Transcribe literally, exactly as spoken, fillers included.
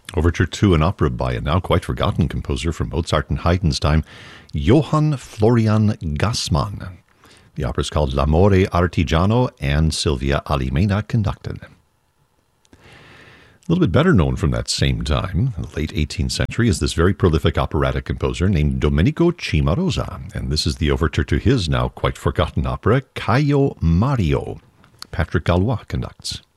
Overture to an opera by a now quite forgotten composer from Mozart and Haydn's time, Johann Florian Gassmann. The opera is called L'amore artigiano, and Silvia Alimena conducted. A little bit better known from that same time, the late eighteenth century, is this very prolific operatic composer named Domenico Cimarosa, and this is the overture to his now quite forgotten opera, Caio Mario. Patrick Gallois conducts.